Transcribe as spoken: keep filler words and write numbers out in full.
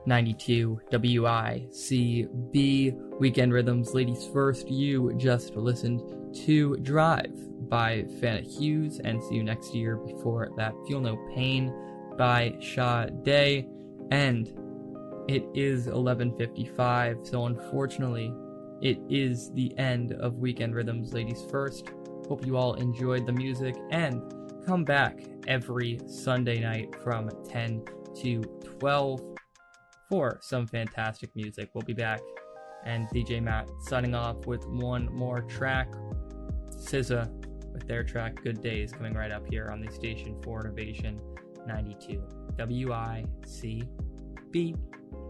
ninety-two W I C B. Weekend Rhythms. Ladies first, you just listened to Drive by Fana Hughes, and see you next year. Before that, Feel No Pain by Sade. And it is eleven fifty-five, so unfortunately it is the end of Weekend Rhythms. Ladies first, hope you all enjoyed the music, and come back every Sunday night from ten to twelve for some fantastic music. We'll be back, and D J Matt signing off with one more track. S Z A with their track Good Days, coming right up here on the station for Innovation ninety-two W I C B.